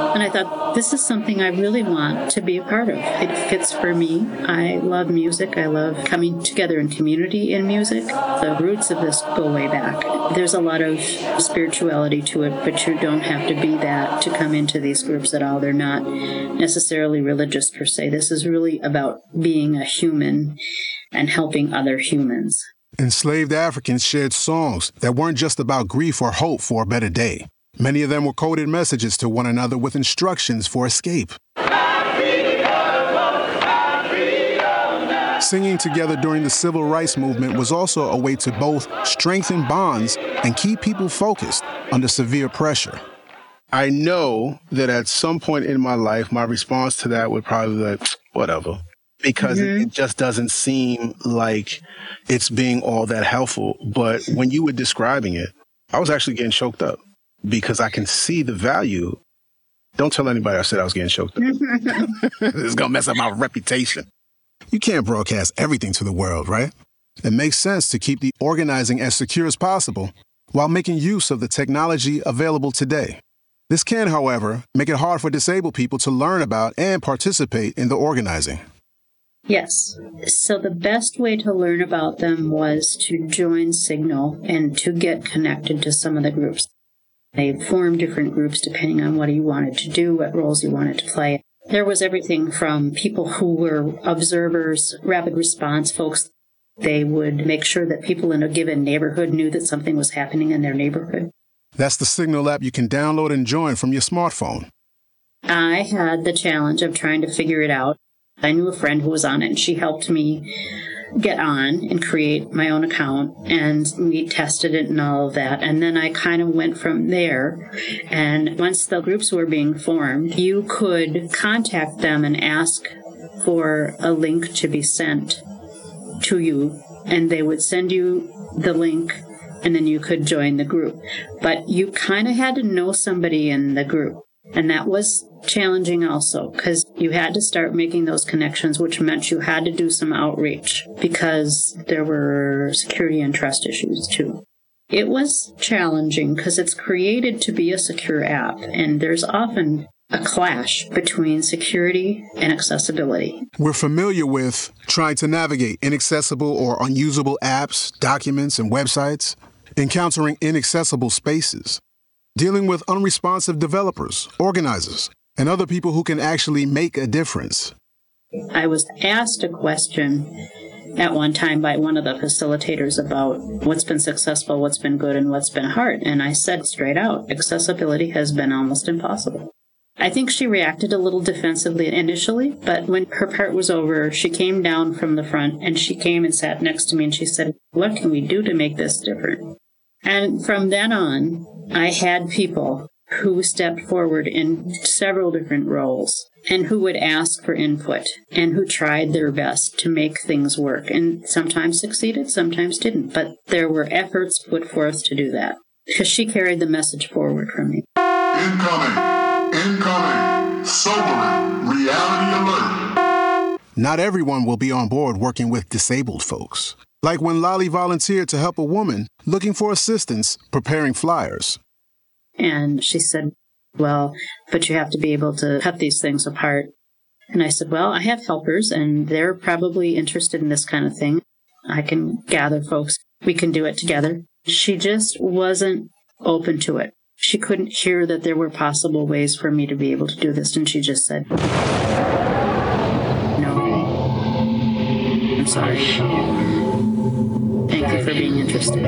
And I thought, this is something I really want to be a part of. It fits for me. I love music. I love coming together in community in music. The roots of this go way back. There's a lot of spirituality to it, but you don't have to be that to come into these groups at all. They're not necessarily religious per se. This is really about being a human and helping other humans. Enslaved Africans shared songs that weren't just about grief or hope for a better day. Many of them were coded messages to one another with instructions for escape. Singing together during the civil rights movement was also a way to both strengthen bonds and keep people focused under severe pressure. I know that at some point in my life, my response to that would probably be like, whatever. Because it just doesn't seem like it's being all that helpful. But when you were describing it, I was actually getting choked up because I can see the value. Don't tell anybody I said I was getting choked up. This is going to mess up my reputation. You can't broadcast everything to the world, right? It makes sense to keep the organizing as secure as possible while making use of the technology available today. This can, however, make it hard for disabled people to learn about and participate in the organizing. Yes. So the best way to learn about them was to join Signal and to get connected to some of the groups. They formed different groups depending on what you wanted to do, what roles you wanted to play. There was everything from people who were observers, rapid response folks. They would make sure that people in a given neighborhood knew that something was happening in their neighborhood. That's the Signal app you can download and join from your smartphone. I had the challenge of trying to figure it out. I knew a friend who was on it, and she helped me get on and create my own account, and we tested it and all of that. And then I kind of went from there. And once the groups were being formed, you could contact them and ask for a link to be sent to you, and they would send you the link, and then you could join the group. But you kind of had to know somebody in the group. And that was challenging also, because you had to start making those connections, which meant you had to do some outreach because there were security and trust issues too. It was challenging because it's created to be a secure app, and there's often a clash between security and accessibility. We're familiar with trying to navigate inaccessible or unusable apps, documents, and websites, encountering inaccessible spaces, dealing with unresponsive developers, organizers, and other people who can actually make a difference. I was asked a question at one time by one of the facilitators about what's been successful, what's been good, and what's been hard. And I said straight out, accessibility has been almost impossible. I think she reacted a little defensively initially, but when her part was over, she came down from the front and she came and sat next to me and she said, "What can we do to make this different?" And from then on, I had people who stepped forward in several different roles and who would ask for input and who tried their best to make things work, and sometimes succeeded, sometimes didn't. But there were efforts put forth to do that because she carried the message forward from me. Incoming, sobering, reality alert. Not everyone will be on board working with disabled folks. Like when Lolly volunteered to help a woman looking for assistance preparing flyers. And she said, "Well, but you have to be able to cut these things apart." And I said, "Well, I have helpers, and they're probably interested in this kind of thing. I can gather folks. We can do it together." She just wasn't open to it. She couldn't hear that there were possible ways for me to be able to do this, and she just said, "No, I'm sorry. Thank you for being interested."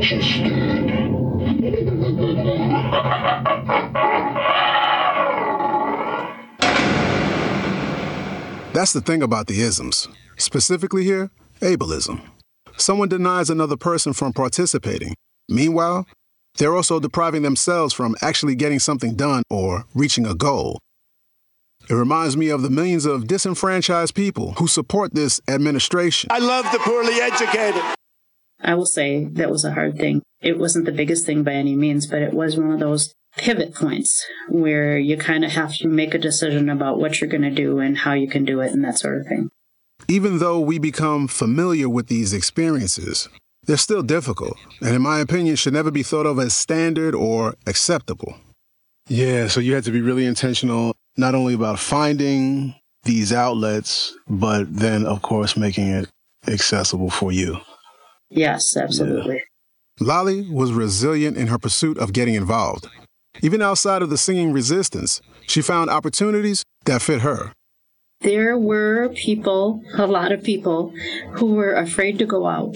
That's the thing about the isms. Specifically here, ableism. Someone denies another person from participating. Meanwhile, they're also depriving themselves from actually getting something done or reaching a goal. It reminds me of the millions of disenfranchised people who support this administration. I love the poorly educated. I will say that was a hard thing. It wasn't the biggest thing by any means, but it was one of those pivot points where you kind of have to make a decision about what you're going to do and how you can do it and that sort of thing. Even though we become familiar with these experiences, they're still difficult, and in my opinion, should never be thought of as standard or acceptable. Yeah, so you had to be really intentional, not only about finding these outlets, but then, of course, making it accessible for you. Yes, absolutely. Yeah. Lolly was resilient in her pursuit of getting involved. Even outside of the singing resistance, she found opportunities that fit her. There were people, a lot of people, who were afraid to go out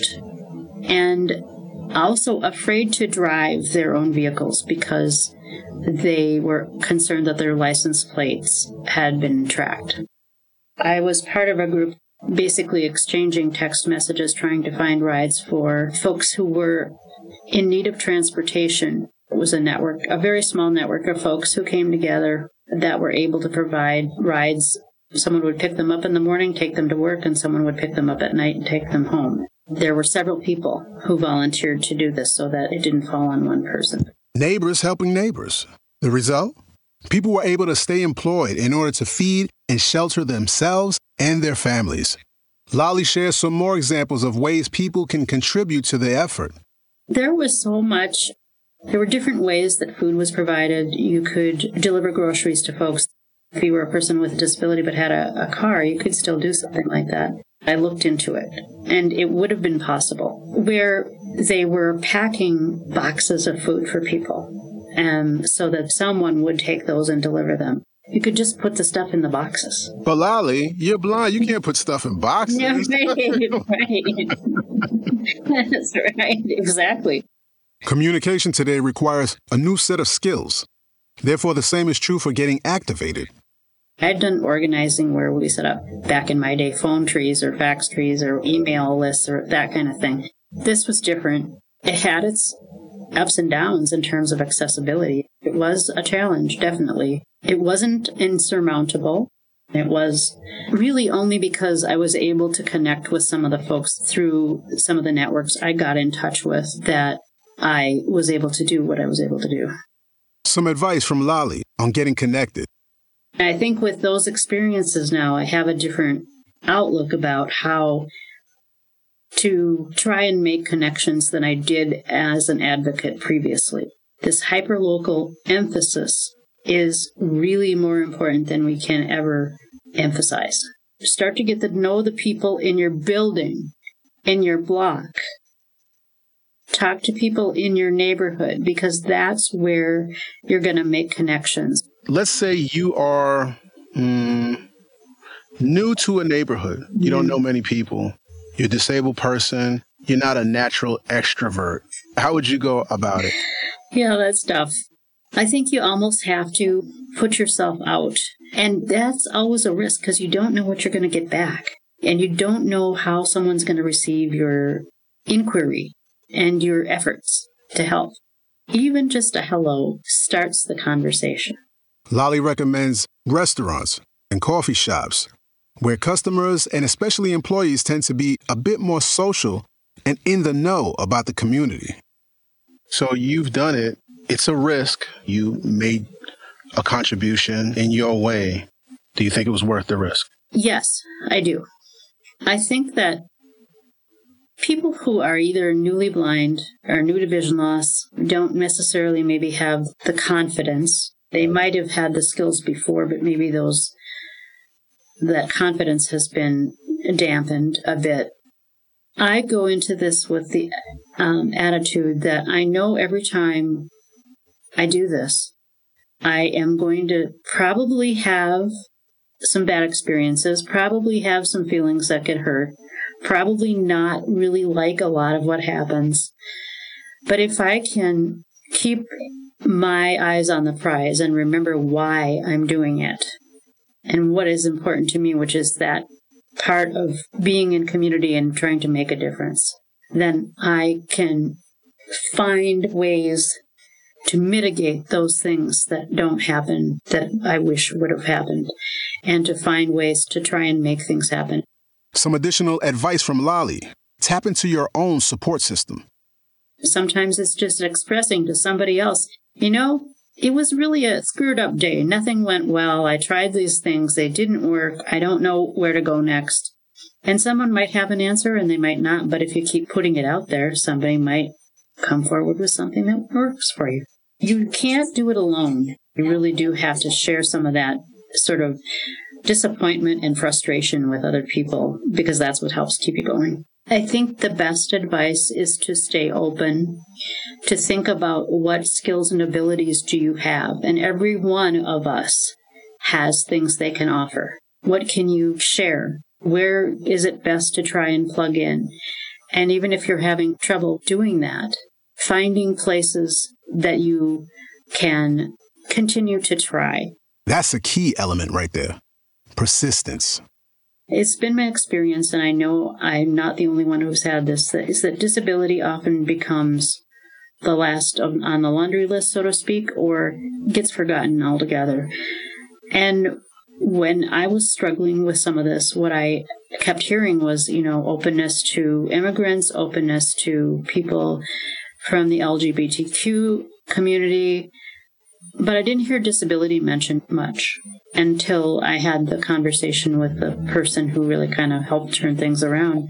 and also afraid to drive their own vehicles because they were concerned that their license plates had been tracked. I was part of a group basically exchanging text messages trying to find rides for folks who were in need of transportation. It was a network, a very small network of folks who came together that were able to provide rides. Someone would pick them up in the morning, take them to work, and someone would pick them up at night and take them home. There were several people who volunteered to do this so that it didn't fall on one person. Neighbors helping neighbors. The result? People were able to stay employed in order to feed and shelter themselves and their families. Lolly shares some more examples of ways people can contribute to the effort. There was so much. There were different ways that food was provided. You could deliver groceries to folks. If you were a person with a disability but had a car, you could still do something like that. I looked into it, and it would have been possible, where they were packing boxes of food for people, so that someone would take those and deliver them. You could just put the stuff in the boxes. But Lolly, you're blind. You can't put stuff in boxes. Yeah, right. That's right. Exactly. Communication today requires a new set of skills. Therefore, the same is true for getting activated. I'd done organizing where we set up, back in my day, phone trees or fax trees or email lists or that kind of thing. This was different. It had its ups and downs in terms of accessibility. It was a challenge, definitely. It wasn't insurmountable. It was really only because I was able to connect with some of the folks through some of the networks I got in touch with that I was able to do what I was able to do. Some advice from Lolly on getting connected. I think with those experiences now, I have a different outlook about how to try and make connections than I did as an advocate previously. This hyperlocal emphasis is really more important than we can ever emphasize. Start to get to know the people in your building, in your block. Talk to people in your neighborhood, because that's where you're going to make connections. Let's say you are new to a neighborhood. You don't know many people. You're a disabled person. You're not a natural extrovert. How would you go about it? Yeah, that's tough. I think you almost have to put yourself out. And that's always a risk because you don't know what you're going to get back. And you don't know how someone's going to receive your inquiry and your efforts to help. Even just a hello starts the conversation. Lolly recommends restaurants and coffee shops where customers and especially employees tend to be a bit more social and in the know about the community. So you've done it. It's a risk. You made a contribution in your way. Do you think it was worth the risk? Yes, I do. I think that people who are either newly blind or new to vision loss don't necessarily maybe have the confidence. They might have had the skills before, but maybe that confidence has been dampened a bit. I go into this with the attitude that I know every time I do this, I am going to probably have some bad experiences, probably have some feelings that get hurt, probably not really like a lot of what happens. But if I can keep my eyes on the prize and remember why I'm doing it and what is important to me, which is that part of being in community and trying to make a difference, then I can find ways to mitigate those things that don't happen that I wish would have happened, and to find ways to try and make things happen. Some additional advice from Lolly. Tap into your own support system. Sometimes it's just expressing to somebody else, it was really a screwed up day. Nothing went well. I tried these things. They didn't work. I don't know where to go next. And someone might have an answer and they might not. But if you keep putting it out there, somebody might come forward with something that works for you. You can't do it alone. You really do have to share some of that sort of disappointment and frustration with other people, because that's what helps keep you going. I think the best advice is to stay open, to think about what skills and abilities do you have. And every one of us has things they can offer. What can you share? Where is it best to try and plug in? And even if you're having trouble doing that, finding places that you can continue to try. That's a key element right there. Persistence. It's been my experience, and I know I'm not the only one who's had this, is that disability often becomes the last on the laundry list, so to speak, or gets forgotten altogether. And when I was struggling with some of this, what I kept hearing was, openness to immigrants, openness to people from the LGBTQ community. But I didn't hear disability mentioned much until I had the conversation with the person who really kind of helped turn things around.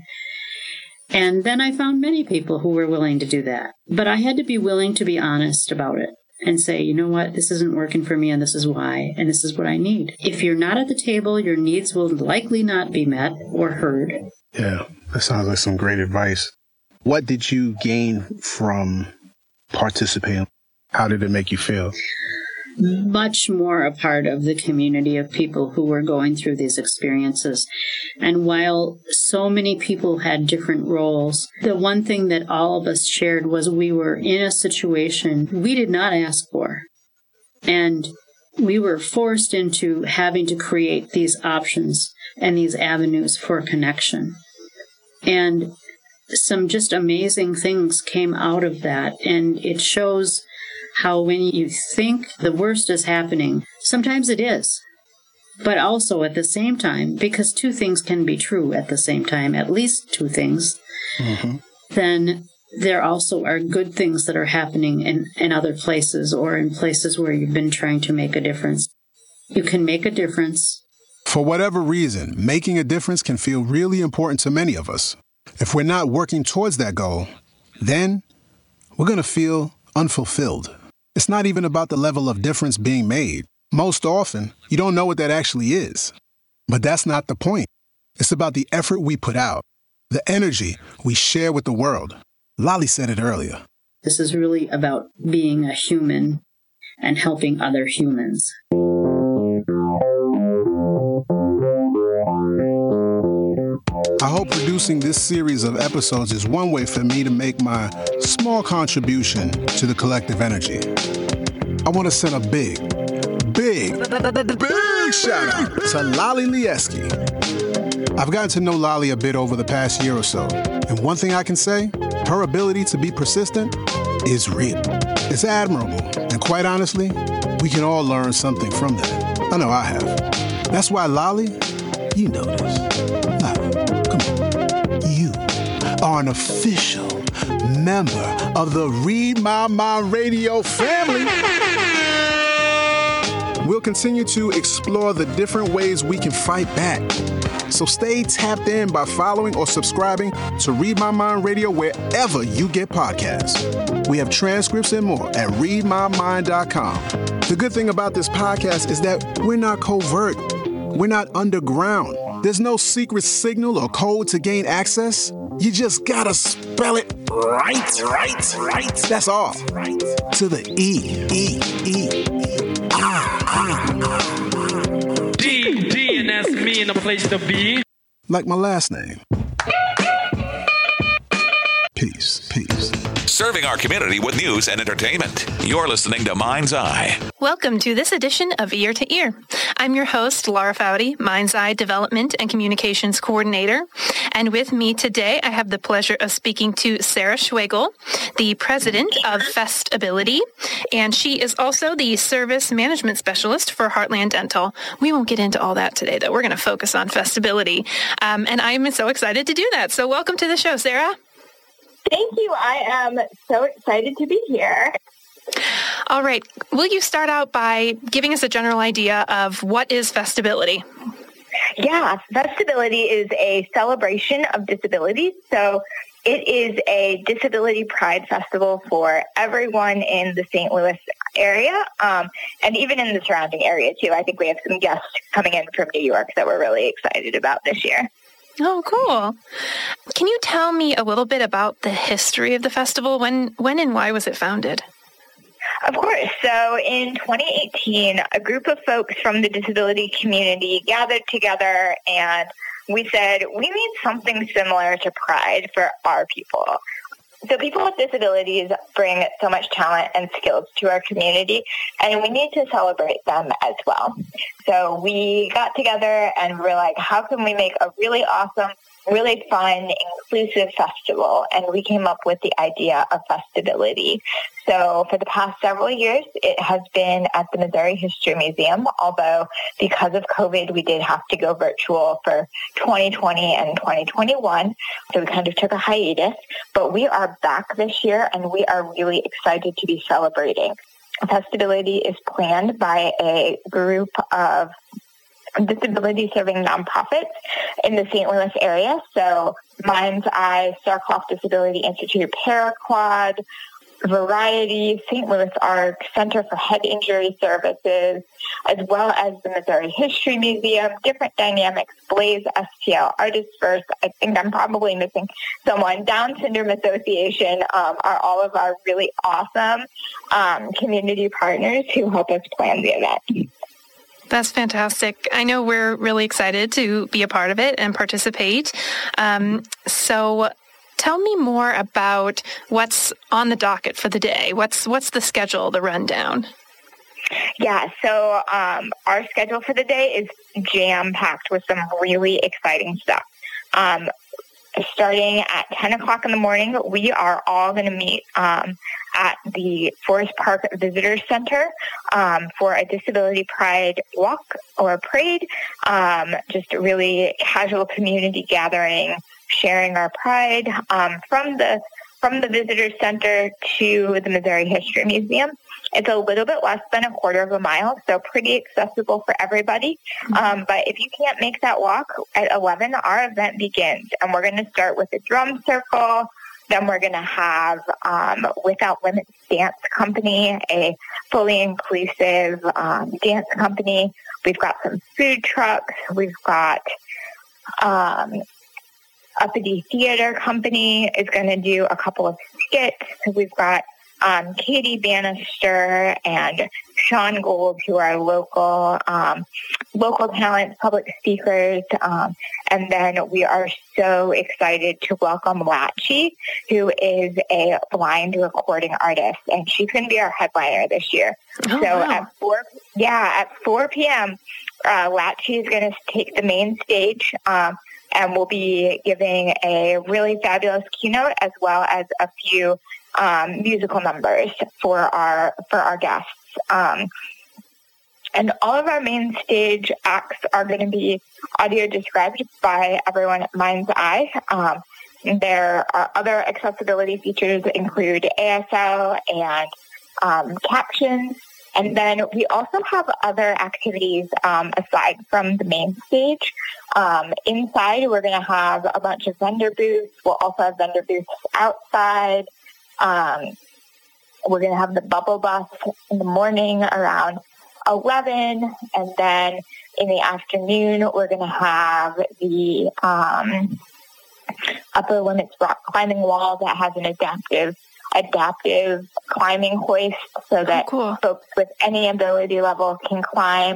And then I found many people who were willing to do that. But I had to be willing to be honest about it and say, you know what, this isn't working for me, and this is why, and this is what I need. If you're not at the table, your needs will likely not be met or heard. Yeah, that sounds like some great advice. What did you gain from participating? How did it make you feel? Much more a part of the community of people who were going through these experiences. And while so many people had different roles, the one thing that all of us shared was we were in a situation we did not ask for. And we were forced into having to create these options and these avenues for connection. And some just amazing things came out of that. And it shows how when you think the worst is happening, sometimes it is. But also at the same time, because two things can be true at the same time, at least two things, then there also are good things that are happening in other places, or in places where you've been trying to make a difference. You can make a difference. For whatever reason, making a difference can feel really important to many of us. If we're not working towards that goal, then we're going to feel unfulfilled. It's not even about the level of difference being made. Most often, you don't know what that actually is. But that's not the point. It's about the effort we put out, the energy we share with the world. Lolly said it earlier. This is really about being a human and helping other humans. I hope producing this series of episodes is one way for me to make my small contribution to the collective energy. I want to send a big shout out to Lolly Lieski. I've gotten to know Lolly a bit over the past year or so, and one thing I can say, her ability to be persistent is real. It's admirable, and quite honestly, we can all learn something from that. I know I have. That's why, Lolly, you know this. Lolly, come on. You are an official member of the Read My Mind Radio family. We'll continue to explore the different ways we can fight back. So stay tapped in by following or subscribing to Read My Mind Radio wherever you get podcasts. We have transcripts and more at readmymind.com. The good thing about this podcast is that we're not covert. We're not underground. There's no secret signal or code to gain access. You just gotta spell it right. That's all. To the D, and that's me in the place to be. Like my last name. Peace. Serving our community with news and entertainment. You're listening to Mind's Eye. Welcome to this edition of Ear to Ear. I'm your host, Laura Foudy, Mind's Eye Development and Communications Coordinator. And with me today, I have the pleasure of speaking to Sarah Schwegel, the president of Festability. And she is also the service management specialist for Heartland Dental. We won't get into all that today, though. We're going to focus on Festability. And I'm so excited to do that. So welcome to the show, Sarah. Thank you. I am so excited to be here. All right. Will you start out by giving us a general idea of what is Festability? Yeah, Festability is a celebration of disabilities. So it is a disability pride festival for everyone in the St. Louis area, and even in the surrounding area too. I think we have some guests coming in from New York that we're really excited about this year. Oh, cool. Can you tell me a little bit about the history of the festival? When and why was it founded? Of course. So in 2018, a group of folks from the disability community gathered together and we said, we need something similar to Pride for our people. So people with disabilities bring so much talent and skills to our community, and we need to celebrate them as well. So we got together and we're like, how can we make a really awesome, really fun, inclusive festival? And we came up with the idea of Festibility. So for the past several years, it has been at the Missouri History Museum, although because of COVID, we did have to go virtual for 2020 and 2021. So we kind of took a hiatus, but we are back this year and we are really excited to be celebrating. Festibility is planned by a group of disability-serving nonprofits in the St. Louis area. So Mind's Eye, Starclough Disability Institute, Paraquad, Variety, St. Louis Arc, Center for Head Injury Services, as well as the Missouri History Museum, Different Dynamics, Blaze, STL, Artists First. I think I'm probably missing someone. Down Syndrome Association are all of our really awesome community partners who help us plan the event. That's fantastic. I know we're really excited to be a part of it and participate. So tell me more about what's on the docket for the day. What's the schedule, the rundown? Yeah, so our schedule for the day is jam-packed with some really exciting stuff. Starting at 10 o'clock in the morning, we are all going to meet at the Forest Park Visitor Center for a Disability Pride walk or parade, just a really casual community gathering, sharing our pride from the Visitor Center to the Missouri History Museum. It's a little bit less than a quarter of a mile, so pretty accessible for everybody. But if you can't make that walk, at 11, our event begins. And we're going to start with a drum circle. Then we're going to have Without Limits Dance Company, a fully inclusive dance company. We've got some food trucks. We've got Uppity Theater Company is going to do a couple of skits. We've got Katie Bannister and Sean Gold, who are local talent, public speakers. And then we are so excited to welcome Latchi, who is a blind recording artist, and she's going to be our headliner this year. Oh, so wow. at 4 p.m., Latchi is going to take the main stage, and we'll be giving a really fabulous keynote as well as a few musical numbers for our guests. And all of our main stage acts are going to be audio described by everyone at Mind's Eye. There are other accessibility features that include ASL and captions. And then we also have other activities aside from the main stage. Inside, we're going to have a bunch of vendor booths. We'll also have vendor booths outside. We're going to have the bubble bus in the morning around 11, and then in the afternoon, we're going to have the Upper Limits rock climbing wall that has an adaptive climbing hoist so that folks with any ability level can climb.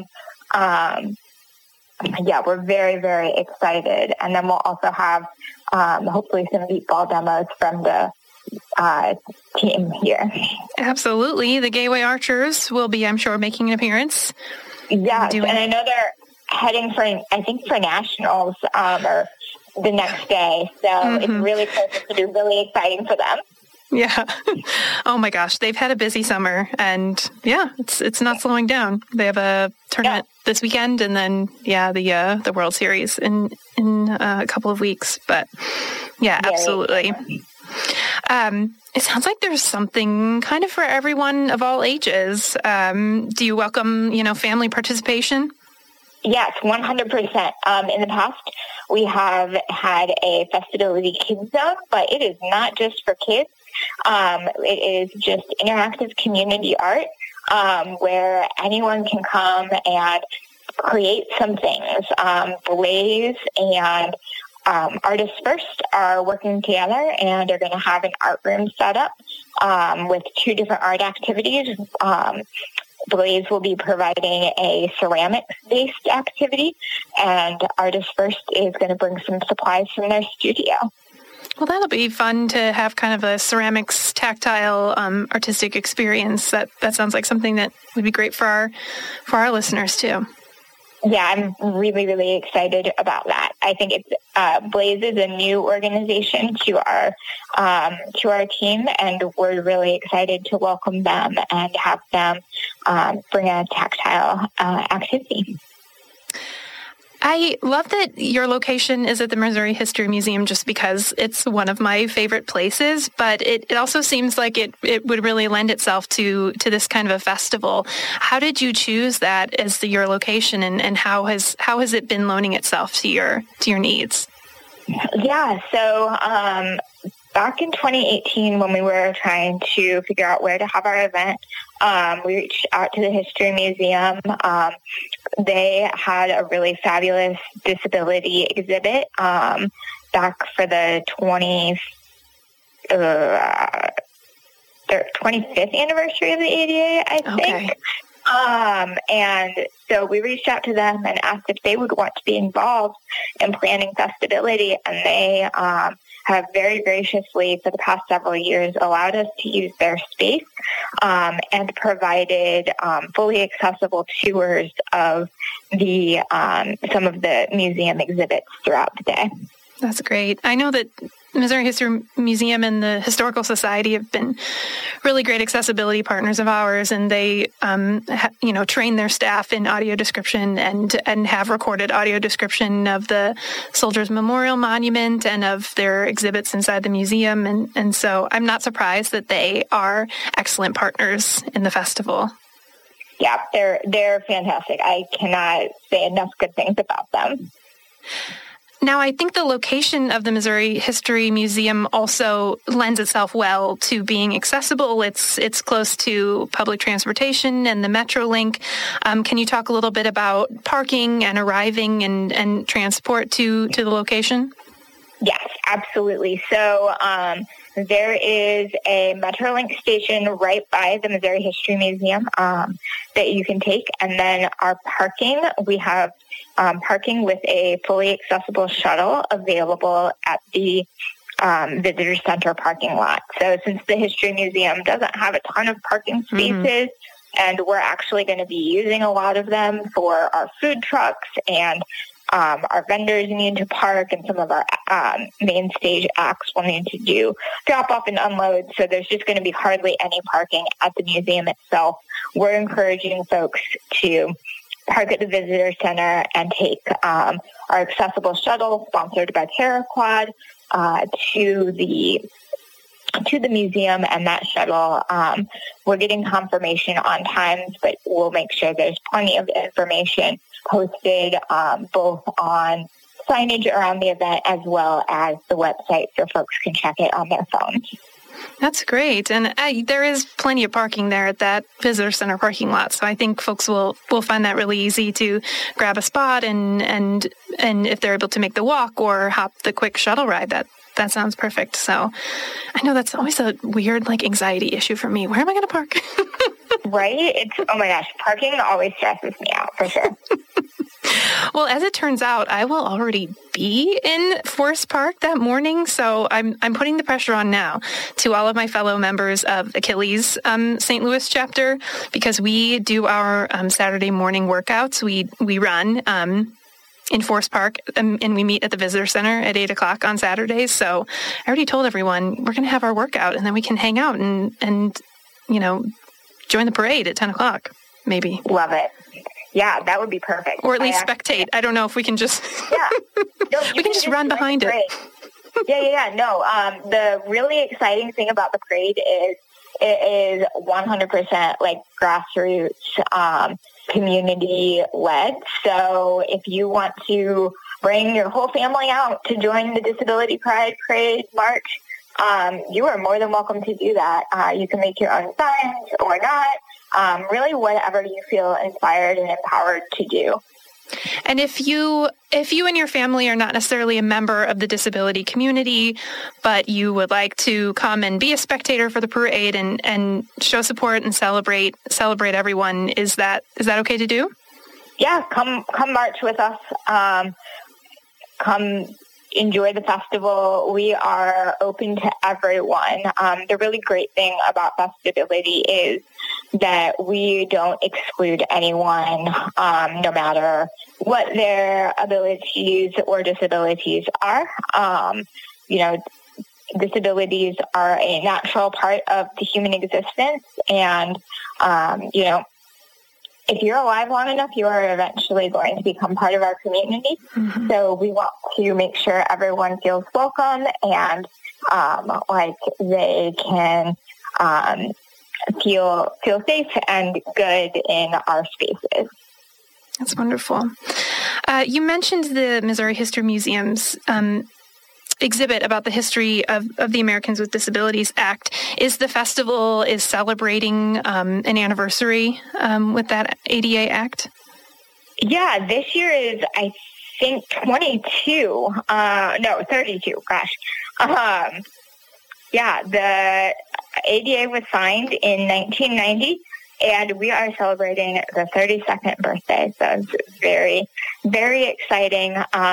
Yeah, we're very, very excited. And then we'll also have hopefully some beatball demos from the team here. Absolutely. The Gateway Archers will be, I'm sure, making an appearance. Yes, and I know they're heading for nationals or the next day. So it's really close. It's going to be really exciting for them. Yeah. Oh my gosh. They've had a busy summer and yeah, it's not slowing down. They have a tournament this weekend and then, the World Series in a couple of weeks. But yeah, absolutely. It sounds like there's something kind of for everyone of all ages. Do you welcome, family participation? Yes, 100%. In the past, we have had a Festibility Kids Zone, but it is not just for kids. It is just interactive community art. where anyone can come and create some things. Blaze and Artists First are working together and are going to have an art room set up with 2 different art activities. Blaze will be providing a ceramics-based activity, and Artists First is going to bring some supplies from their studio. Well, that'll be fun to have kind of a ceramics tactile artistic experience. That sounds like something that would be great for our listeners too. Yeah, I'm really, really excited about that. I think it's Blaze is a new organization to our team, and we're really excited to welcome them and have them bring a tactile activity. I love that your location is at the Missouri History Museum just because it's one of my favorite places, but it also seems like it would really lend itself to this kind of a festival. How did you choose that as your location, and how has it been loaning itself to your needs? Yeah, so back in 2018, when we were trying to figure out where to have our event, we reached out to the History Museum. They had a really fabulous disability exhibit back for the 25th anniversary of the ADA, I think. And so we reached out to them and asked if they would want to be involved in planning Festibility, and they have very graciously for the past several years allowed us to use their space and provided fully accessible tours of the some of the museum exhibits throughout the day. That's great. I know that the Missouri History Museum and the Historical Society have been really great accessibility partners of ours, and they, train their staff in audio description and have recorded audio description of the Soldiers Memorial Monument and of their exhibits inside the museum. And so I'm not surprised that they are excellent partners in the festival. Yeah, they're fantastic. I cannot say enough good things about them. Now, I think the location of the Missouri History Museum also lends itself well to being accessible. It's close to public transportation and the Metrolink. Can you talk a little bit about parking and arriving and transport to the location? Yes, absolutely. So there is a Metrolink station right by the Missouri History Museum that you can take. And then our parking, we have parking with a fully accessible shuttle available at the visitor center parking lot. So since the History Museum doesn't have a ton of parking spaces, and we're actually going to be using a lot of them for our food trucks, and our vendors need to park, and some of our main stage acts will need to do drop off and unload. So there's just going to be hardly any parking at the museum itself. We're encouraging folks to park at the visitor center and take our accessible shuttle sponsored by Paraquad to the museum. And that shuttle, we're getting confirmation on times, but we'll make sure there's plenty of information posted both on signage around the event as well as the website so folks can check it on their phones. That's great. And there is plenty of parking there at that visitor center parking lot. So I think folks will find that really easy to grab a spot and if they're able to make the walk or hop the quick shuttle ride, that sounds perfect. So I know that's always a weird anxiety issue for me. Where am I going to park? Right? Oh my gosh, parking always stresses me out for sure. Well, as it turns out, I will already be in Forest Park that morning, so I'm putting the pressure on now to all of my fellow members of Achilles St. Louis chapter, because we do our Saturday morning workouts. We run in Forest Park, and we meet at the Visitor Center at 8 o'clock on Saturdays. So I already told everyone we're going to have our workout, and then we can hang out and join the parade at 10 o'clock, maybe. Love it. Yeah, that would be perfect. Or at least spectate. I don't know if we can just... Yeah. No, we can just run behind it. Yeah. No, the really exciting thing about the parade is it is 100% grassroots, community-led. So if you want to bring your whole family out to join the Disability Pride Parade March, you are more than welcome to do that. You can make your own signs or not. really whatever you feel inspired and empowered to do. And if you and your family are not necessarily a member of the disability community, but you would like to come and be a spectator for the parade and show support and celebrate everyone, is that okay to do? Yeah, come march with us. Come enjoy the festival. We are open to everyone. The really great thing about Festibility is that we don't exclude anyone, no matter what their abilities or disabilities are. Disabilities are a natural part of the human existence, and if you're alive long enough, you are eventually going to become part of our community. Mm-hmm. So we want to make sure everyone feels welcome and like they can feel safe and good in our spaces. That's wonderful. You mentioned the Missouri History Museum's exhibit about the history of the Americans with Disabilities Act. Is the festival celebrating an anniversary with that ADA Act? Yeah, this year is, I think, 32. 32. Gosh. The ADA was signed in 1990, and we are celebrating the 32nd birthday. So it's very, very exciting.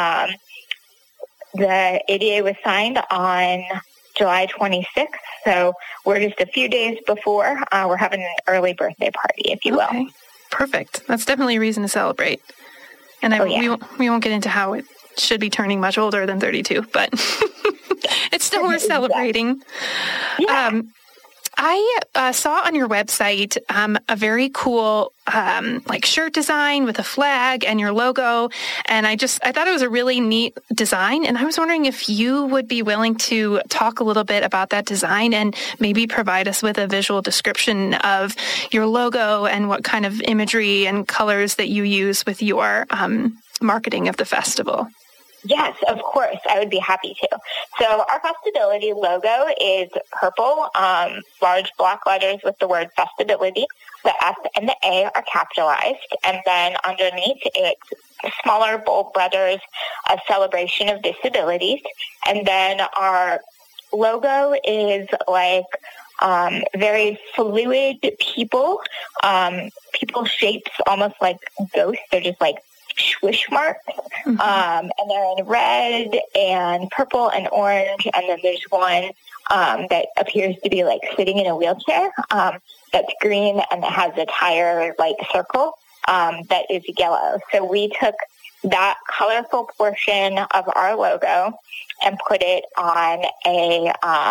The ADA was signed on July 26th, so we're just a few days before. We're having an early birthday party, if you will. Perfect. That's definitely a reason to celebrate. And we won't get into how it should be turning much older than 32, but it's still worth celebrating. Yeah. I saw on your website a very cool shirt design with a flag and your logo, and I thought it was a really neat design, and I was wondering if you would be willing to talk a little bit about that design and maybe provide us with a visual description of your logo and what kind of imagery and colors that you use with your marketing of the festival. Yes, of course. I would be happy to. So our Festibility logo is purple, large block letters with the word Festibility. The F and the A are capitalized. And then underneath it's smaller, bold letters, a celebration of disabilities. And then our logo is very fluid people shapes, almost like ghosts. They're just like swish marks, mm-hmm. And they're in red and purple and orange, and then there's one that appears to be sitting in a wheelchair that's green and that has a tire circle that is yellow. So we took that colorful portion of our logo and put it on a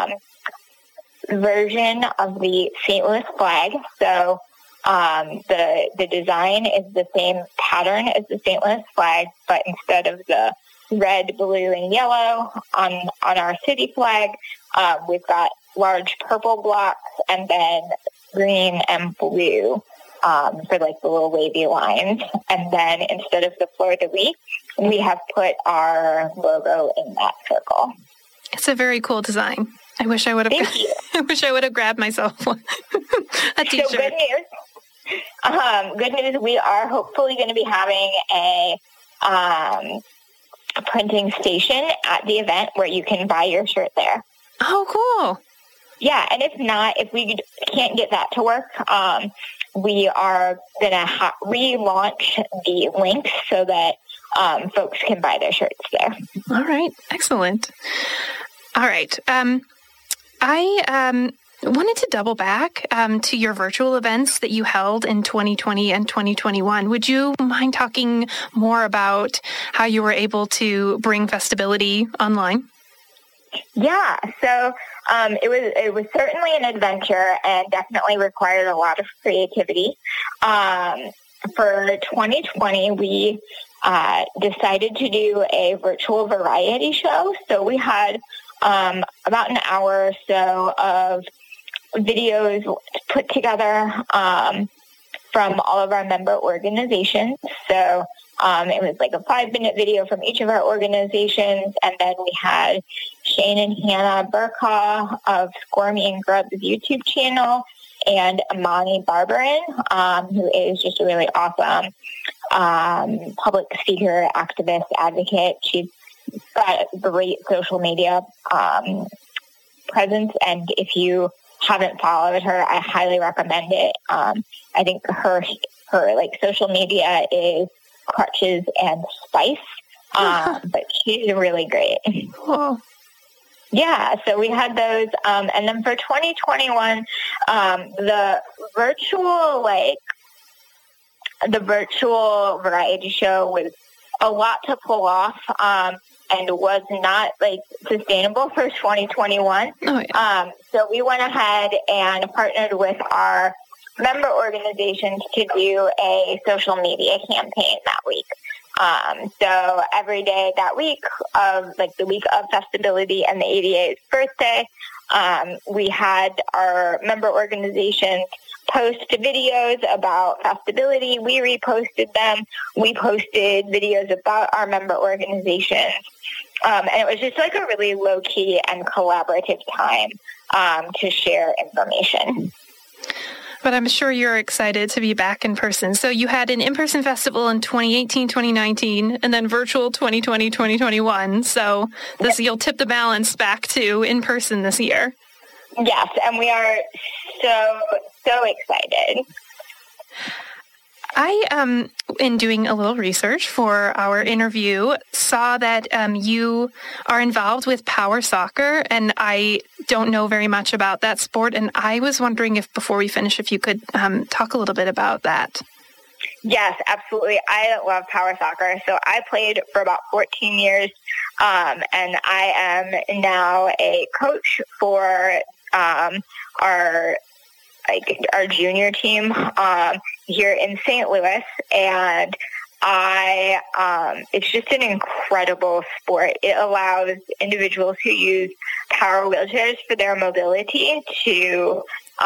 version of the St. Louis flag. So the design is the same pattern as the St. Louis flag, but instead of the red, blue, and yellow on our city flag, we've got large purple blocks and then green and blue for the little wavy lines. And then instead of the fleur-de-lis, we have put our logo in that circle. It's a very cool design. I wish I would have. Thank you. I wish I would have grabbed myself a t-shirt. So good news. Good news. We are hopefully going to be having a printing station at the event where you can buy your shirt there. Oh, cool. Yeah, and if we can't get that to work, we are going to relaunch the link so that folks can buy their shirts there. All right. Excellent. All right. I wanted to double back to your virtual events that you held in 2020 and 2021. Would you mind talking more about how you were able to bring Festibility online? Yeah, so it was certainly an adventure and definitely required a lot of creativity. For 2020, we decided to do a virtual variety show. So we had about an hour or so of videos put together from all of our member organizations. So it was a 5-minute video from each of our organizations, and then we had Shane and Hannah Burkaw of Squirmy and Grub's YouTube channel, and Amani Barbarin, who is just a really awesome public speaker, activist, advocate. She's got a great social media presence, and if you haven't followed her, I highly recommend it. I think her like social media is Crutches and Spice, but she's really great. Cool. Yeah, so we had those, and then for 2021, the virtual variety show was a lot to pull off, and was not like sustainable for 2021. Oh, yeah. So we went ahead and partnered with our member organizations to do a social media campaign that week. So every day that week of like the week of Festibility and the ADA's birthday, we had our member organizations post videos about Festibility. We reposted them. We posted videos about our member organizations. And it was just like a really low-key and collaborative time to share information. But I'm sure you're excited to be back in person. So you had an in-person festival in 2018, 2019, and then virtual 2020, 2021. So you'll tip the balance back to in-person this year. Yes, and we are so excited. I, in doing a little research for our interview, saw that you are involved with Power Soccer, and I don't know very much about that sport, and I was wondering if, before we finish, if you could talk a little bit about that. Yes, absolutely. I love Power Soccer. So I played for about 14 years, and I am now a coach for our junior team here in St. Louis, and it's just an incredible sport. It allows individuals who use power wheelchairs for their mobility to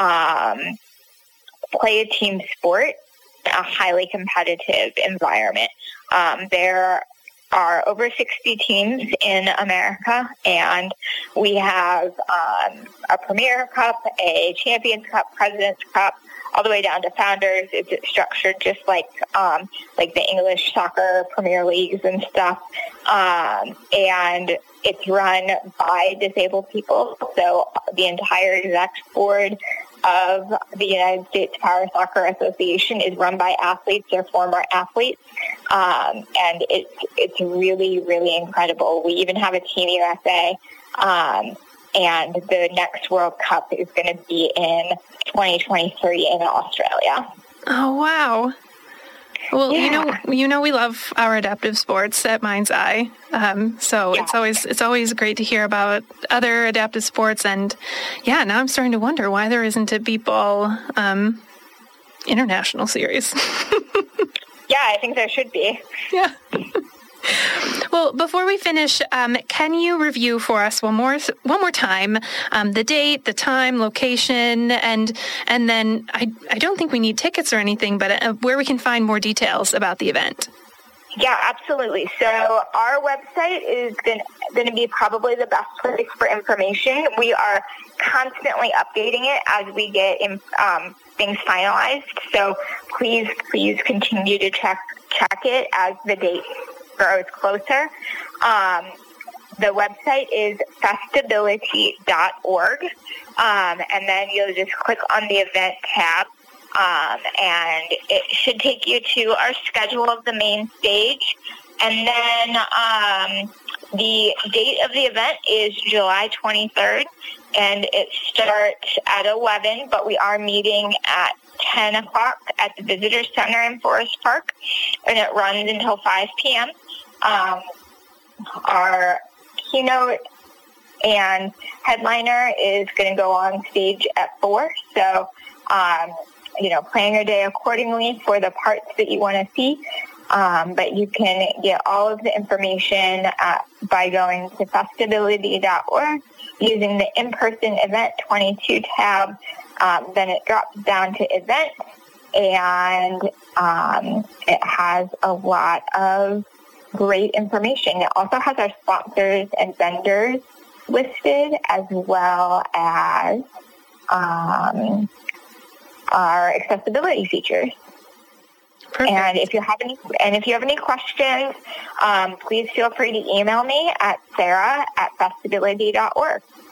play a team sport in a highly competitive environment. There are over 60 teams in America, and we have a Premier Cup, a Champions Cup, President's Cup, all the way down to Founders. It's structured just like the English soccer Premier Leagues and stuff, and it's run by disabled people. So the entire exec board of the United States Power Soccer Association is run by athletes or former athletes, and it's really, really incredible. We even have a Team USA, and the next World Cup is going to be in 2023 in Australia. Oh, wow. Well, yeah. you know, we love our adaptive sports at Mind's Eye. So yeah. it's always great to hear about other adaptive sports. And yeah, now I'm starting to wonder why there isn't a beep ball international series. Yeah, I think there should be. Yeah. Well, before we finish, can you review for us one more time the date, the time, location, and then I don't think we need tickets or anything, but where we can find more details about the event. Yeah, absolutely. So our website is going to be probably the best place for information. We are constantly updating it as we get things finalized. So please continue to check it as the date grows closer. The website is festibility.org, and then you'll just click on the event tab, and it should take you to our schedule of the main stage. And then the date of the event is July 23rd, and it starts at 11, but we are meeting at 10 o'clock at the Visitor Center in Forest Park, and it runs until 5 p.m. Our keynote and headliner is going to go on stage at 4. So, plan your day accordingly for the parts that you want to see. But you can get all of the information by going to festibility.org, using the in-person event 22 tab. Then it drops down to event, and it has a lot of great information. It also has our sponsors and vendors listed, as well as our accessibility features. Perfect. And if you have any questions, please feel free to email me at sarah@festibility.org.